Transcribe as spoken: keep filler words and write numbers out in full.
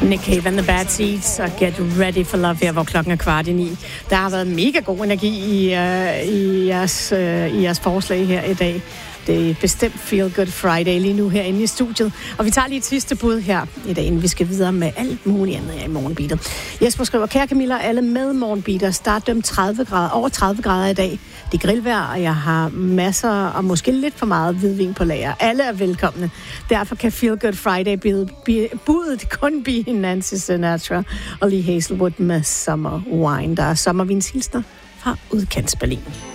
Nick Cave and the Bad Seeds og Get Ready for Love her, hvor klokken er kvart i ni. Der har været mega god energi i, uh, i, jeres, uh, i jeres forslag her i dag. Det er bestemt Feel Good Friday lige nu herinde i studiet. Og vi tager lige et sidste bud her i dag, inden vi skal videre med alt muligt andet her i Morgenbeatet. Jesper skriver, kære Camilla, alle med Morgenbeater, startdømt tredive grader, over tredive grader i dag. Det er grillvejr, og jeg har masser og måske lidt for meget hvidvin på lager. Alle er velkomne. Derfor kan Feel Good Friday budet kun blive Nancy Sinatra og Lee Hazelwood med Summer Wine. Der er sommervinshilsner fra udkants Berlin.